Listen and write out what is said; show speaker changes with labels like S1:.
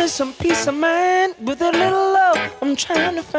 S1: some peace of mind with a little love I'm trying to find.